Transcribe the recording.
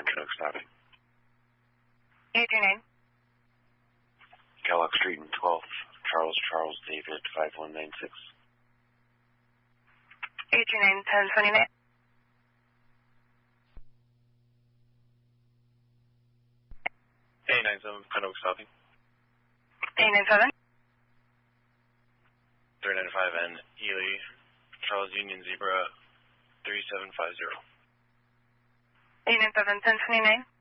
Chinook stopping. 839. Kellogg Street and 12th, Charles David 5196. 839, 1029. Hey, 97, Chinook stopping. 897. 395 and Ely, Charles Union Zebra 3750. 897, 1029.